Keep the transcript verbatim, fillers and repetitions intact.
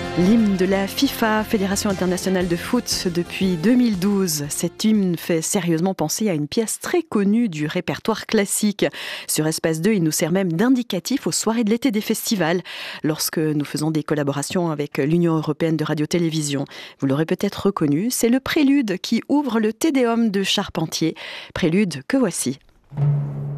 L'hymne de la FIFA, Fédération internationale de foot, depuis deux mille douze. Cet hymne fait sérieusement penser à une pièce très connue du répertoire classique. Sur Espace deux, il nous sert même d'indicatif aux soirées de l'été des festivals, lorsque nous faisons des collaborations avec l'Union européenne de radio-télévision. Vous l'aurez peut-être reconnu, c'est le prélude qui ouvre le Te Deum de Charpentier. Prélude que voici.